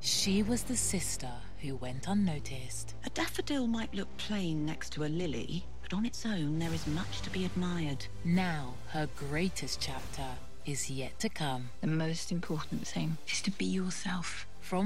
She was the sister who went unnoticed. A daffodil might look plain next to a lily, but on its own there is much to be admired. Now her greatest chapter is yet to come. The most important thing is to be yourself.